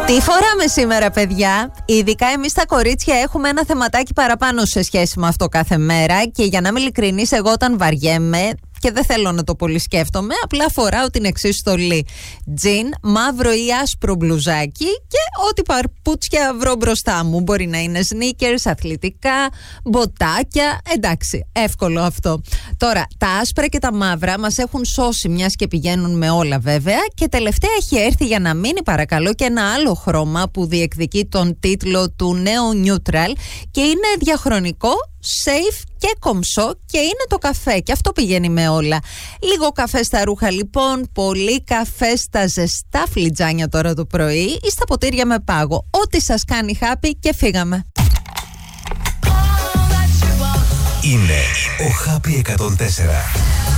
Τι φοράμε σήμερα, παιδιά? Ειδικά εμείς τα κορίτσια έχουμε ένα θεματάκι παραπάνω σε σχέση με αυτό κάθε μέρα. Και για να είμαι ειλικρινής, εγώ όταν βαριέμαι και δεν θέλω να το πολύ σκέφτομαι, απλά φοράω την εξής στολή: τζιν, μαύρο ή άσπρο μπλουζάκι και ό,τι παρπούτσια βρω μπροστά μου. Μπορεί να είναι sneakers, αθλητικά, μποτάκια. Εντάξει, εύκολο αυτό. Τώρα, τα άσπρα και τα μαύρα μας έχουν σώσει, μιας και πηγαίνουν με όλα βέβαια. Και τελευταία έχει έρθει για να μείνει, παρακαλώ, και ένα άλλο χρώμα που διεκδικεί τον τίτλο του Neo Neutral και είναι διαχρονικό, safe και κομψό και είναι το καφέ, και αυτό πηγαίνει με όλα. Λίγο καφέ στα ρούχα λοιπόν, πολύ καφέ στα ζεστά φλιτζάνια τώρα το πρωί ή στα ποτήρια με πάγο. Ό,τι σας κάνει happy και φύγαμε. Είναι ο Happy 104.